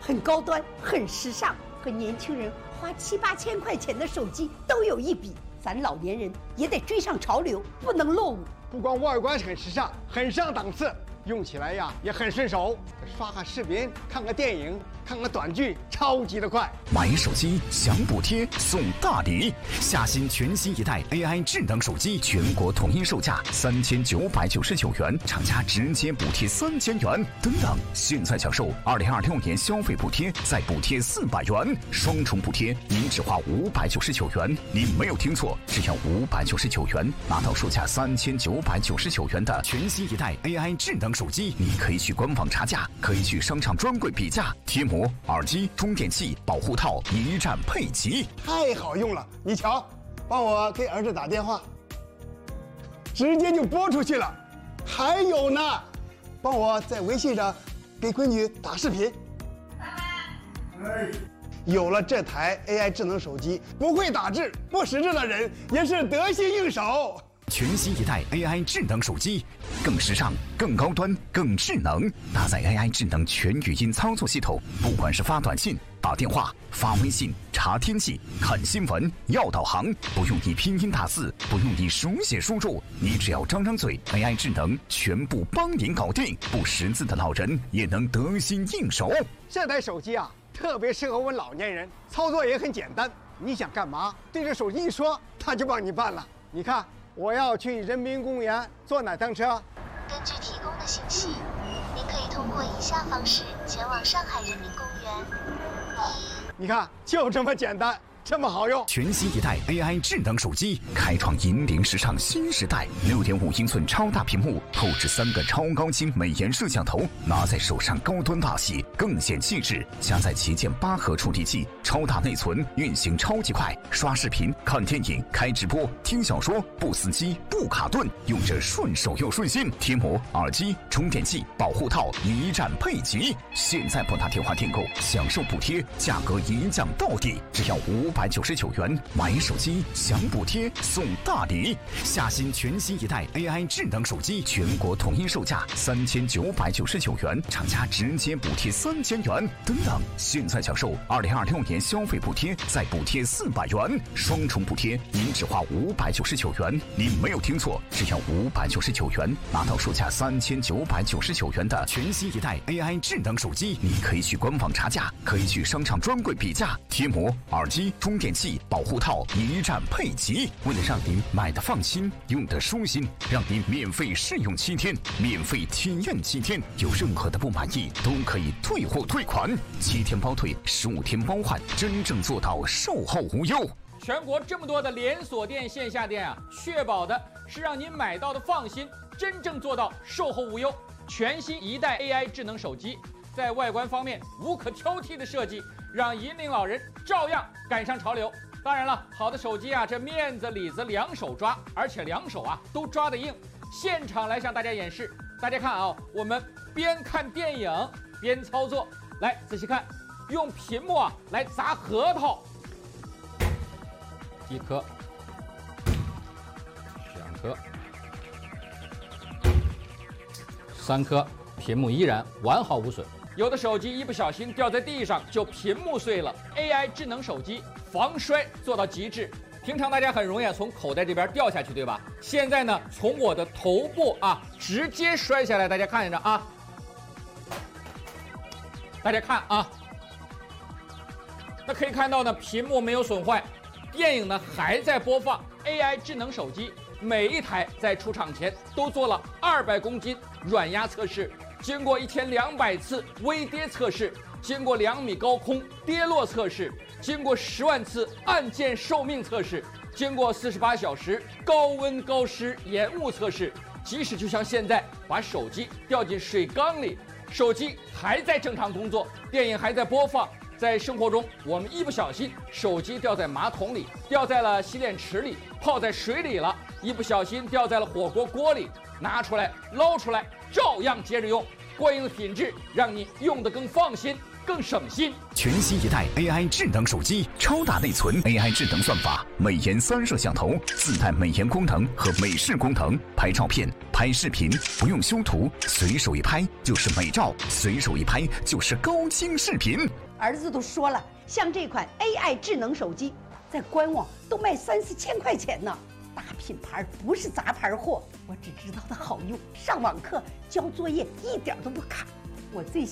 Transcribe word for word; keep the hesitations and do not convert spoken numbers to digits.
很高端，很时尚，和年轻人花七八千块钱的手机都有一比。咱老年人也得追上潮流，不能落伍。 不光外观很时尚，很上档次，用起来呀也很顺手。刷个视频，看个电影，看个短剧，超级的快。 买手机享补贴送大礼，夏新全新一代 A I 智能手机全国统一售价三千九百九十九元，厂家直接补贴三千元。等等，现在享受二零二六年消费补贴，再补贴四百元，双重补贴，您只花五百九十九元。您没有听错，只要五百九十九元，拿到售价三千九百九十九元的全新一代 A I 智能手机。你可以去官网查价，可以去商场专柜比价，贴膜、耳机、充电器、保护套一站配齐， 太好用了！你瞧，帮我给儿子打电话，直接就拨出去了。还有呢，帮我在微信上给闺女打视频。爸爸，哎，有了这台 A I 智能手机，不会打字、不识字的人也是得心应手。 全新一代 A I 智能手机，更时尚、更高端、更智能，搭载 A I 智能全语音操作系统，不管是发短信、打电话、发微信、查天气、看新闻、要导航，不用你拼音打字，不用你手写输入，你只要张张嘴 ，A I 智能全部帮您搞定，不识字的老人也能得心应手。 这台手机啊，特别适合我们老年人，操作也很简单，你想干嘛，对着手机一说，它就帮你办了。你看。我要去人民公园坐哪趟车？ 根据提供的信息，您可以通过以下方式前往上海人民公园。一， 你看，就这么简单，这么好用。 全新一代 A I 智能手机，开创引领时尚新时代。六点五英寸超大屏幕，后置三个超高清美颜摄像头，拿在手上高端大气，更显气质。加载旗舰八核处理器，超大内存，运行超级快，刷视频、看电影、开直播、听小说，不死机、不卡顿，用着顺手又顺心。贴膜、耳机、充电器、保护套一站配齐。现在拨打电话订购，享受补贴，价格一降到底，只要五百九十九元。买手机享补贴送大礼，夏新全新一代 A I 智能手机全国统一售价三千九百九十九元，厂家直接补贴三千元。等等，现在享受二零二六年消费补贴，再补贴四百元，双重补贴，您只花五百九十九元。您没有听错，只要五百九十九元，拿到售价三千九百九十九元的全新一代 A I 智能手机。你可以去官网查价，可以去商场专柜比价，贴膜、耳机、充电器、保护套一站配齐。为了让您买的放心，用的舒心，让您免费试用七天，免费体验七天，有任何的不满意都可以退货退款，七天包退，十五天包换，真正做到售后无忧。 全国这么多的连锁店、线下店啊，确保的是让您买到的放心，真正做到售后无忧。全新一代 A I 智能手机，在外观方面无可挑剔的设计，让引领老人照样赶上潮流。当然了，好的手机啊，这面子里子两手抓，而且两手啊都抓得硬。现场来向大家演示，大家看啊，我们边看电影边操作，来仔细看，用屏幕啊来砸核桃。一颗，两颗，三颗，屏幕依然完好无损。有的手机一不小心掉在地上就屏幕碎了 ，A I 智能手机防摔做到极致。平常大家很容易从口袋这边掉下去，对吧？现在呢，从我的头部啊直接摔下来，大家看着啊，大家看啊，那可以看到呢，屏幕没有损坏。电影呢还在播放 ，A I 智能手机每一台在出厂前都做了二百公斤软压测试，经过一千两百次微跌测试，经过两米高空跌落测试，经过十万次按键寿命测试，经过四十八小时高温高湿延误测试，即使就像现在把手机掉进水缸里，手机还在正常工作，电影还在播放。在生活中，我们一不小心手机掉在马桶里，掉在了洗脸池里，泡在水里了，一不小心掉在了火锅锅里，拿出来捞出来，照样接着用，过硬的品质让你用得更放心。 更省心。 全新一代 A I 智能手机，超大内存 A I 智能算法，美颜三摄像头，自带美颜功能和美视功能，拍照片、拍视频不用修图，随手一拍就是美照，随手一拍就是高清视频。 儿子都说了，像这款 A I 智能手机，在官网都卖三四千块钱呢。大品牌不是杂牌货，我只知道它好用，上网课、交作业一点都不卡。我最